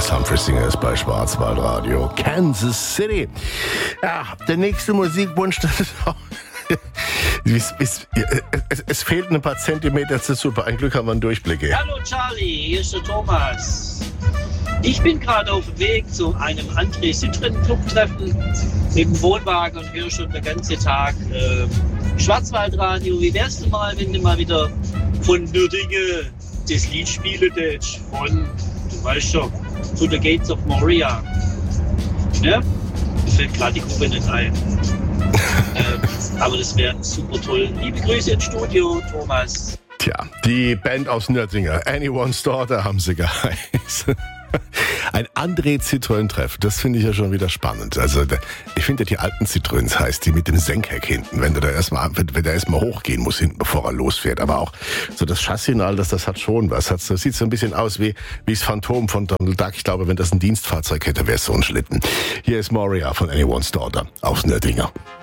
Thomas Humphrey Singers bei Schwarzwaldradio, Kansas City. Ja, der nächste Musikwunsch, das ist auch... Es fehlten ein paar Zentimeter zur Suppe. Ein Glück haben wir einen Durchblick. Hallo Charlie, hier ist der Thomas. Ich bin gerade auf dem Weg zu einem André Citroën-Club-Treffen mit dem Wohnwagen und höre schon den ganzen Tag Schwarzwaldradio. Wie wär's denn mal, wenn du mal wieder von Nürdinge das Lied spielen würdest von, du weißt schon, To the Gates of Moria. Ne? Mir fällt gerade die Gruppe nicht ein. Aber das wäre super toll. Liebe Grüße ins Studio, Thomas. Tja, die Band aus Nürdinger, Anyone's Daughter haben sie geheißen. Ein André Citroën-Treff, das finde ich ja schon wieder spannend. Also ich finde ja die alten Citroëns heißt, die mit dem Senkheck hinten, wenn der erstmal hochgehen muss hinten, bevor er losfährt. Aber auch so das Chassis und all das hat schon was. Das sieht so ein bisschen aus wie das Phantom von Donald Duck. Ich glaube, wenn das ein Dienstfahrzeug hätte, wäre es so ein Schlitten. Hier ist Moria von Anyone's Daughter aus Nürdinger.